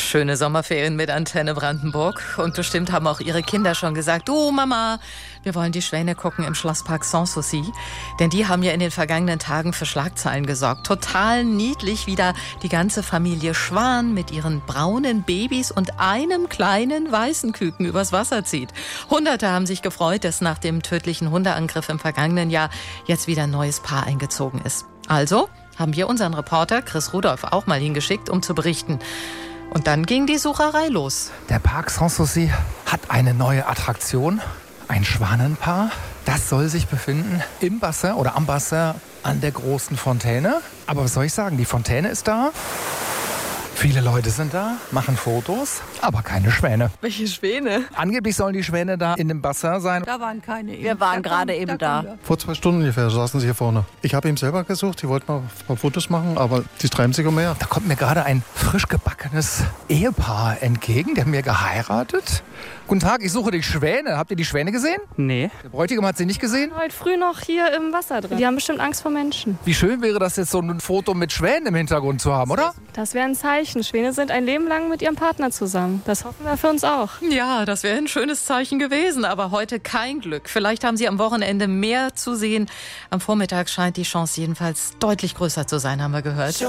Schöne Sommerferien mit Antenne Brandenburg. Und bestimmt haben auch Ihre Kinder schon gesagt, du Mama, wir wollen die Schwäne gucken im Schlosspark Sanssouci. Denn die haben ja in den vergangenen Tagen für Schlagzeilen gesorgt. Total niedlich, wie da die ganze Familie Schwan mit ihren braunen Babys und einem kleinen weißen Küken übers Wasser zieht. Hunderte haben sich gefreut, dass nach dem tödlichen Hundeangriff im vergangenen Jahr jetzt wieder ein neues Paar eingezogen ist. Also haben wir unseren Reporter Chris Rudolph auch mal hingeschickt, um zu berichten. Und dann ging die Sucherei los. Der Park Sanssouci hat eine neue Attraktion, ein Schwanenpaar. Das soll sich befinden im Bassin oder am Bassin an der großen Fontäne. Aber was soll ich sagen, die Fontäne ist da. Viele Leute sind da, machen Fotos, aber keine Schwäne. Welche Schwäne? Angeblich sollen die Schwäne da in dem Bassin sein. Da waren keine. Wir waren gerade eben da. Vor 2 Stunden ungefähr saßen sie hier vorne. Ich habe ihn selber gesucht, die wollten mal ein paar Fotos machen, aber die treiben sich um mehr. Da kommt mir gerade ein frisch gebackenes Ehepaar entgegen, die haben mir geheiratet. Guten Tag, ich suche die Schwäne. Habt ihr die Schwäne gesehen? Nee. Der Bräutigam hat sie nicht gesehen? Heute früh noch hier im Wasser drin. Die haben bestimmt Angst vor Menschen. Wie schön wäre das jetzt, so ein Foto mit Schwänen im Hintergrund zu haben, oder? Das wäre ein Zeichen. Schwäne sind ein Leben lang mit ihrem Partner zusammen. Das hoffen wir für uns auch. Ja, das wäre ein schönes Zeichen gewesen, aber heute kein Glück. Vielleicht haben Sie am Wochenende mehr zu sehen. Am Vormittag scheint die Chance jedenfalls deutlich größer zu sein, haben wir gehört.